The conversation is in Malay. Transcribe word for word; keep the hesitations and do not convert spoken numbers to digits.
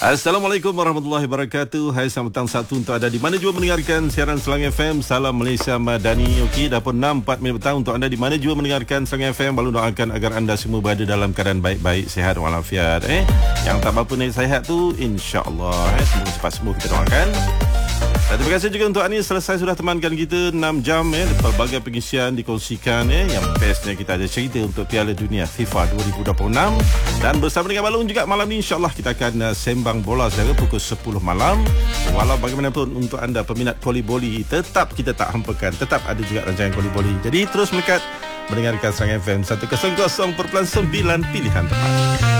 Assalamualaikum warahmatullahi wabarakatuh. Hai, selamat petang Sabtu untuk anda di mana jua mendengarkan siaran Selang F M. Salam Malaysia Madani. Okey, dah pun enam empat minit petang untuk anda di mana jua mendengarkan Selang F M. Lalu doakan agar anda semua berada dalam keadaan baik-baik, sihat walafiat. Eh, yang tak apa-apa ni sihat tu, insya-Allah. Eh, semoga cepat sembuh kita doakan. Dan terima kasih juga untuk Anis selesai sudah temankan kita enam jam eh, pelbagai pengisian dikongsikan eh. Yang bestnya kita ada cerita untuk Piala Dunia FIFA dua ribu dua puluh enam. Dan bersama dengan Balung juga malam ni insya-Allah kita akan uh, sembang bola saudara pukul sepuluh malam. Walau bagaimanapun untuk anda peminat volleyball, tetap kita tak hampakan, tetap ada juga rancangan volleyball. Jadi terus melekat mendengarkan Selang F M seratus kosong perpuluhan sembilan pilihan tepat.